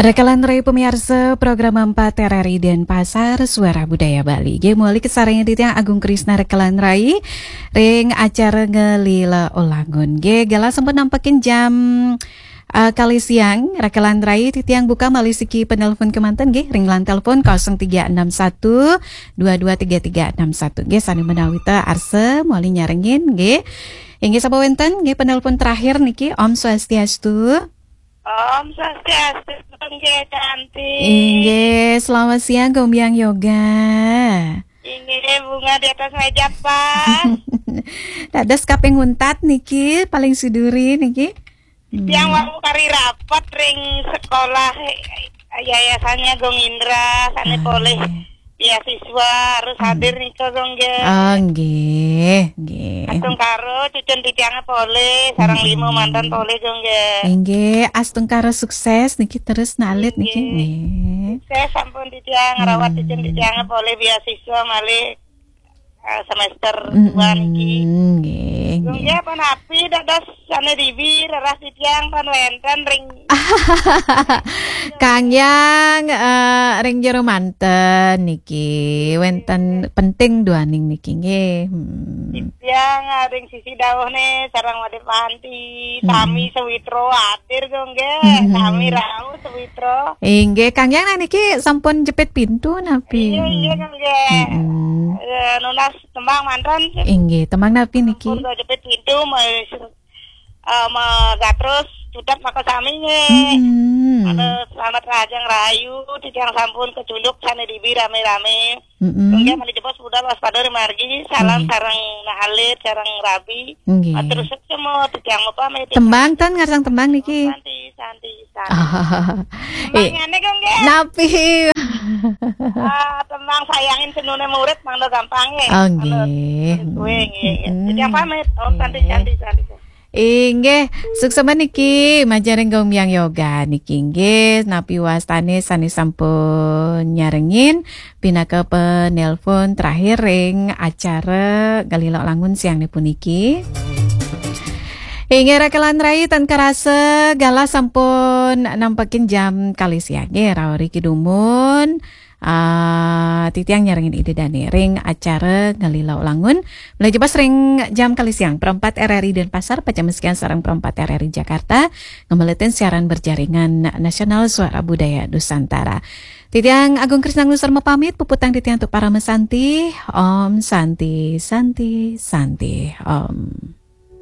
Rekalan Ray pemirsa program 4 RRI Denpasar Suara Budaya Bali. Ge muali kesaranya di tiang Agung Krisna Rekalan Rai ring acara ngelila olangun. Ge gala sempat nampakin jam kali siang Rekalan Rai di tiang buka malisiki penelpon kemanten ge ring lan telepon 0361 223361. Ge sani menawita arse muali nyarengin ge. Inge sapa wenten ge penelpon terakhir niki Om Swastiastu. Om Swastiastu, Inge cantik. Inge, selamat siang Gombiang Yoga. Inge bunga di atas meja pas. Dadas kaping untat niki, paling suduri niki. Yang mau kari rapat ring sekolah yayasannya Gong Indra, sana boleh beasiswa harus hadir nih ke Gong ge. Oh, nggih. Astung karo cucun titiangnya boleh, sarang limo mantan boleh Gong ge. Nggih, astung karo sukses niki terus nalit niki. Nggih. Saya sampun titiang rawat cucun titiangnya boleh beasiswa malih semester 2 niki. Nggih. Gong ge apa napi dadas sana dibi reras titiang pan wenten ring. Kang Yang ring jero manten niki wenten penting duaning niki nggih. Titiang ring sisi dawuh ne sareng wade panti sami sewitro atir Gong ge sami rau sewitro. Inggih Kang Yang niki sampun jepit pintu napi. Iya Gong ge. Nunas tembang mantan. Inggih tembang napi niki. Udah jepit pintu terus sudah maka sami nge. Ada selamat rajang rayu titiang sampun kecunduk sana dibi rame-rame. Kemudian mali jebos sudah waspada margi salam sareng nahalit sareng rabi. Terus semua titiang apa pamit. Tembang tan ngarsang tembang niki. Santi. Tembangane Gong ge. Napi. Tembang sayangin senune murid mangdo gampange. Oh nggih. Kuwi nggih. Titiang pamit. Oh santi. Inggih, sukses niki majaring Gombiang Yoga niki nggih napi wastane sani sampun nyarengin pinaka penelpon terakhir ring acara Galileo Langun siang puniki. Inggih Rekalan Rai tan karasa gala sampun nampakin jam kali siang nggih raori kidumun. Titiang nyarengin ide dani ring acara Galileo Langun mulai jepas ring jam kali siang perempat RRI Denpasar pacam sekian sarang perempat RRI Jakarta ngemeletin siaran berjaringan nasional Suara Budaya Nusantara. Titiang Agung Krisna Nusarma pamit puputang titiang untuk para mesanti Om Santi Om.